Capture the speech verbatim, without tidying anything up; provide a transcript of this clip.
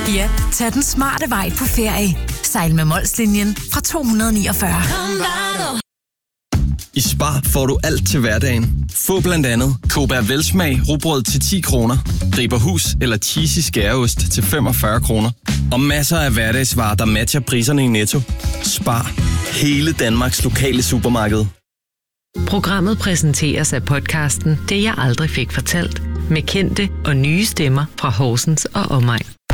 Ja, tag den smarte vej på ferie. Sejl med Molslinjen fra to hundrede niogfyrre. I Spar får du alt til hverdagen. Få blandt andet Cobra Velsmag rugbrød til ti kroner, Riberhus eller cheesy skæreost til femogfyrre kroner. Og masser af hverdagsvarer, der matcher priserne i Netto. Spar. Hele Danmarks lokale supermarked. Programmet præsenteres af podcasten Det jeg aldrig fik fortalt. Med kendte og nye stemmer fra Horsens og omegn.